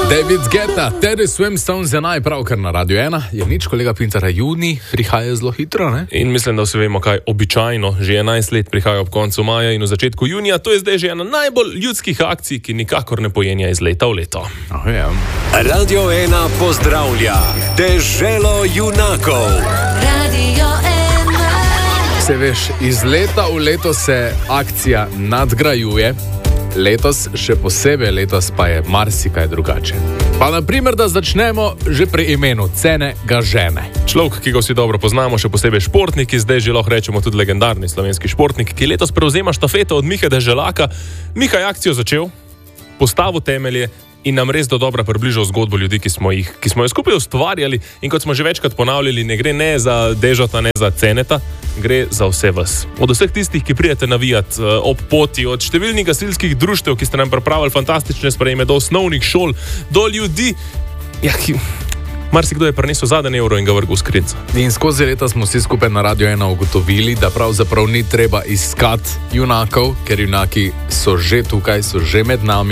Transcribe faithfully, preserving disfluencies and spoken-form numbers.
David Guetta, Teddy Swimstones je najpravkar na Radio ena. Je nič, kolega Pintara, juni prihaja zelo hitro, ne? In mislim, da vsi vemo, kaj običajno. Že enajst let prihaja ob koncu maja in v začetku junija. To je zdaj že ena najbolj ljudskih akcij, ki nikakor ne pojenja iz leta v leto. Oh, ja. Radio ena pozdravlja Deželo junakov. Radio ena. Se veš, iz leta v leto se akcija nadgrajuje. Letos, še posebej letos, pa je marsikaj drugače. Pa naprimer, da začnemo že pri imenu Cene ga žene. Človek, ki ga vsi dobro poznamo, še posebej športnik, ki zdaj že lahko rečemo tudi legendarni slovenski športnik, ki letos prevzema štafeto od Mihe Deželaka. Miha je akcijo začel, postavil temelje in nam res do dobra približal zgodbo ljudi, ki smo, jih, ki smo jo skupaj ustvarjali. In kot smo že večkrat ponavljali, ne gre ne za Dežota, ne za Ceneta, gre za vse vas. Od vseh tistih, ki prijete navijati uh, ob poti, od številnih gasilskih društev, ki ste nam pripravili fantastične sprejeme, do osnovnih šol, do ljudi, ja, ki... marsikdo je prinesel zadnji evro in ga vrgel v skrinco. In skozi leta smo vsi skupaj na Radio ena ugotovili, da pravzaprav ni treba iskati junakov, ker junaki so že tukaj, so že med nami.